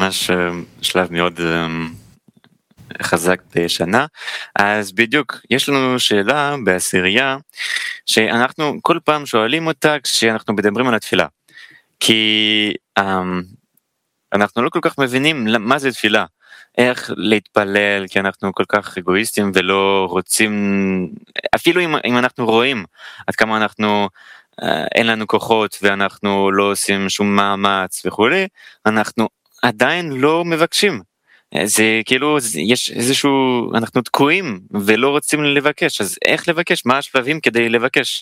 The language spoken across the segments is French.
ממש שלב מאוד חזק בשנה. אז בדיוק, יש לנו שאלה בעשירייה, שאנחנו כל פעם שואלים אותה כשאנחנו מדברים על התפילה. כי אנחנו לא כל כך מבינים מה זה תפילה, איך להתפלל, כי אנחנו כל כך אגואיסטים ולא רוצים, אפילו אם אנחנו רואים עד כמה אנחנו, אין לנו כוחות ואנחנו לא עושים שום מאמץ וכולי, אנחנו עדיין לא מבקשים. זה כאילו, יש איזשהו, אנחנו תקועים ולא רוצים לבקש, אז איך לבקש? מה השלבים כדי לבקש?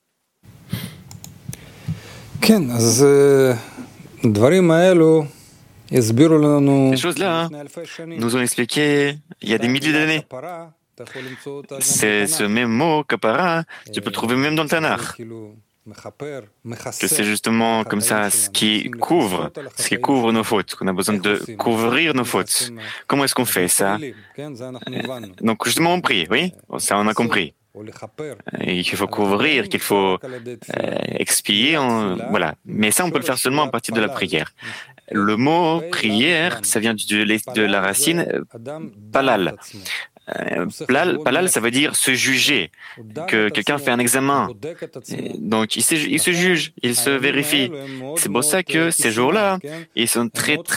כן, אז דברים האלו הסבירו לנו... Ces choses-là, nous ont expliqué il y a des milliers d'années. C'est ce même mot, kapara, tu peux le trouver même dans le Tanakh. Que c'est justement comme ça ce qui couvre nos fautes, qu'on a besoin de couvrir nos fautes. Comment est-ce qu'on fait ça? Donc justement on prie, oui, ça on a compris. Et qu'il faut couvrir, qu'il faut expier, voilà. Mais ça on peut le faire seulement à partir de la prière. Le mot prière, ça vient de la racine palal. Palal, ça veut dire se juger, que quelqu'un fait un examen. Donc il se juge, il se vérifie. C'est pour ça que ces jours-là, ils sont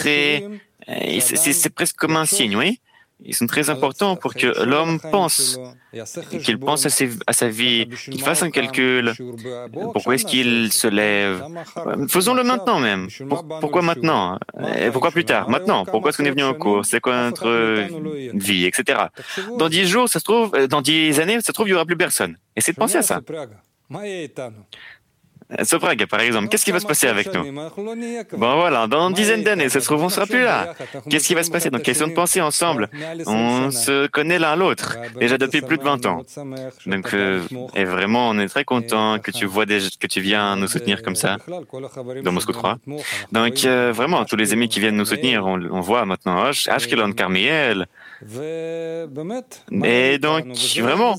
c'est presque comme un signe, oui. Ils sont très importants pour que l'homme pense, qu'il pense à sa vie, qu'il fasse un calcul. Pourquoi est-ce qu'il se lève? Faisons-le maintenant même. Pourquoi maintenant? Et pourquoi plus tard? Maintenant. Pourquoi est-ce qu'on est venu en cours? C'est quoi notre vie, etc. Dans 10 jours, ça se trouve, dans 10 années, ça se trouve, il n'y aura plus personne. Essayez de penser à ça. Sopraga, par exemple, qu'est-ce qui va se passer avec nous? Bon voilà, dans une dizaine d'années, ça se trouve, on ne sera plus là. Qu'est-ce qui va se passer? Donc, question de penser ensemble. On se connaît l'un l'autre, déjà depuis plus de 20 ans. Donc, et vraiment, on est très content que tu viens nous soutenir comme ça, dans Moscou 3. Donc, vraiment, tous les amis qui viennent nous soutenir, on voit maintenant Ashkelon, Carmiel. Et donc, vraiment,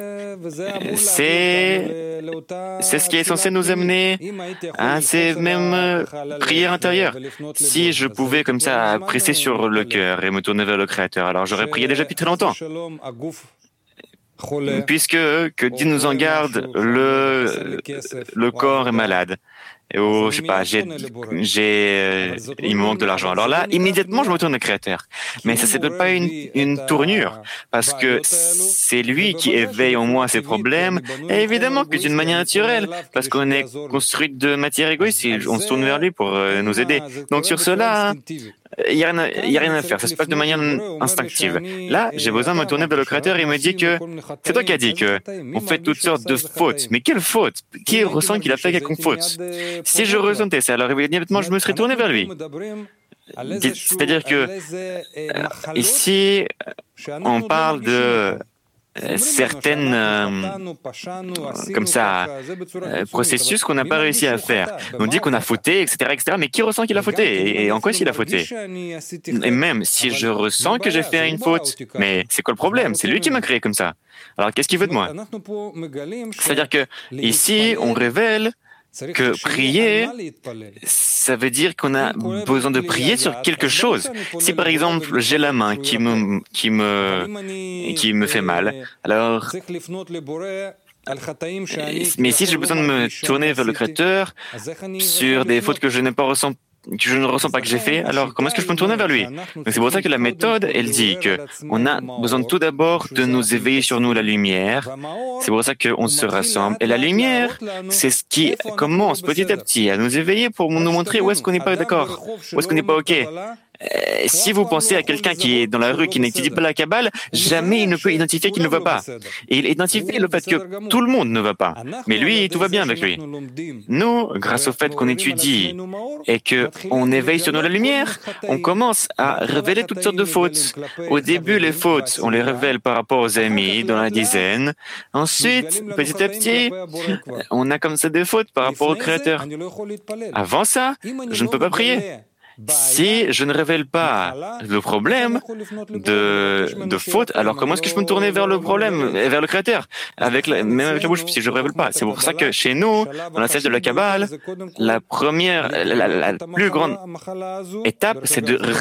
c'est ce qui est censé nous amener à ces mêmes prières intérieures. Si je pouvais comme ça presser sur le cœur et me tourner vers le Créateur, alors j'aurais prié déjà depuis très longtemps. Puisque, que Dieu nous en garde, le corps est malade. Ou, je sais pas, il me manque de l'argent. Alors là, immédiatement, je me tourne au Créateur. Mais ça, c'est peut-être pas une tournure, parce que c'est lui qui éveille en moi ses problèmes, et évidemment que d'une manière naturelle, parce qu'on est construit de matière égoïste, et on se tourne vers lui pour nous aider. Donc sur cela, il y a rien à faire, ça se passe de manière instinctive. Là, j'ai besoin de me tourner vers le Créateur, et il me dit que, c'est toi qui as dit que on fait toutes sortes de fautes. Mais quelle faute? Qui ressent qu'il a fait quelconque faute? Si je ressentais ça, alors immédiatement je me serais tourné vers lui. C'est-à-dire que ici, on parle de certaines comme ça processus qu'on n'a pas réussi à faire. On dit qu'on a fauté, etc., mais qui ressent qu'il a fauté? Et en quoi est-ce qu'il a fauté? Et même si je ressens que j'ai fait une faute, mais c'est quoi le problème? C'est lui qui m'a créé comme ça. Alors qu'est-ce qu'il veut de moi? C'est-à-dire que ici, on révèle que prier, ça veut dire qu'on a besoin de prier sur quelque chose. Si par exemple j'ai la main qui me fait mal, alors mais si j'ai besoin de me tourner vers le Créateur sur des fautes que je ne ressens pas que j'ai fait, alors comment est-ce que je peux me tourner vers lui? Donc c'est pour ça que la méthode, elle dit que on a besoin tout d'abord de nous éveiller sur nous la lumière. C'est pour ça qu'on se rassemble. Et la lumière, c'est ce qui commence petit à petit à nous éveiller pour nous montrer où est-ce qu'on n'est pas d'accord, où est-ce qu'on n'est pas OK. Si vous pensez à quelqu'un qui est dans la rue, qui n'étudie pas la Kabbale, jamais il ne peut identifier qu'il ne va pas. Et il identifie le fait que tout le monde ne va pas. Mais lui, tout va bien avec lui. Nous, grâce au fait qu'on étudie et qu'on éveille sur nous la lumière, on commence à révéler toutes sortes de fautes. Au début, les fautes, on les révèle par rapport aux amis, dans la dizaine. Ensuite, petit à petit, on a comme ça des fautes par rapport au Créateur. Avant ça, je ne peux pas prier. Si je ne révèle pas le problème de faute, alors comment est-ce que je peux me tourner vers le problème, vers le Créateur, même avec la bouche, si je ne révèle pas? C'est pour ça que chez nous, dans la sèche de la Kabbale, la plus grande étape, c'est de